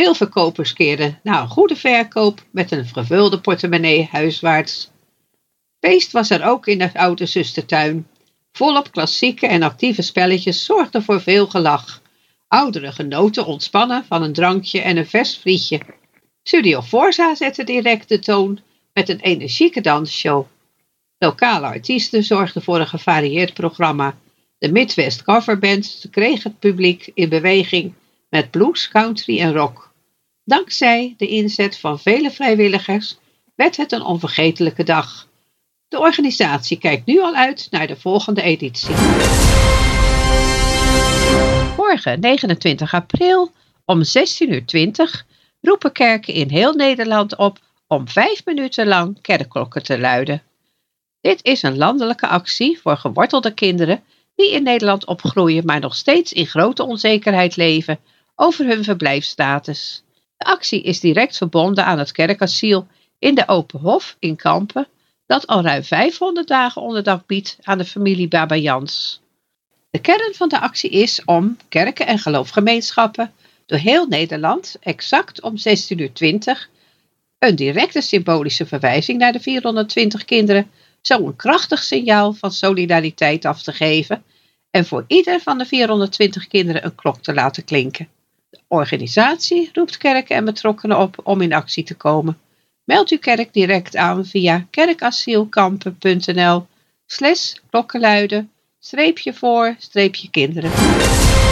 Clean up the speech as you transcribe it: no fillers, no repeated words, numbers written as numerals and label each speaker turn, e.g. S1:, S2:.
S1: Veel verkopers keerden na een goede verkoop met een gevulde portemonnee huiswaarts. Feest was er ook in de oude zustertuin. Volop klassieke en actieve spelletjes zorgden voor veel gelach. Ouderen genoten ontspannen van een drankje en een vers frietje. Studio Forza zette direct de toon met een energieke dansshow. Lokale artiesten zorgden voor een gevarieerd programma. De Midwest Coverband kreeg het publiek in beweging met blues, country en rock. Dankzij de inzet van vele vrijwilligers werd het een onvergetelijke dag. De organisatie kijkt nu al uit naar de volgende editie. Morgen, 29 april, om 16:20 roepen kerken in heel Nederland op om 5 minuten lang kerkklokken te luiden. Dit is een landelijke actie voor gewortelde kinderen die in Nederland opgroeien, maar nog steeds in grote onzekerheid leven over hun verblijfsstatus. De actie is direct verbonden aan het kerkasiel in de Open Hof in Kampen, dat al ruim 500 dagen onderdak biedt aan de familie Baba-Jans. De kern van de actie is om kerken en geloofsgemeenschappen door heel Nederland exact om 16:20 een directe symbolische verwijzing naar de 420 kinderen zo'n krachtig signaal van solidariteit af te geven en voor ieder van de 420 kinderen een klok te laten klinken. De organisatie roept kerken en betrokkenen op om in actie te komen. Meld uw kerk direct aan via kerkasielkampen.nl/klokkenluiden-voor-kinderen.